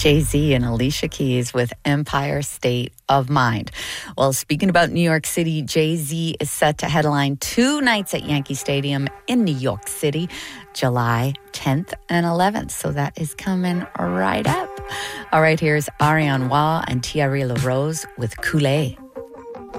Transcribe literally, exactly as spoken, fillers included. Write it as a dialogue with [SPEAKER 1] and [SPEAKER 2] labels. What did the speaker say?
[SPEAKER 1] Jay-Z and Alicia Keys with Empire State of Mind. Well, speaking about New York City, Jay-Z is set to headline two nights at Yankee Stadium in New York City, July tenth and eleventh. So that is coming right up. All right, here's Ariane Wa and Thierry LaRose with Kool-Aid.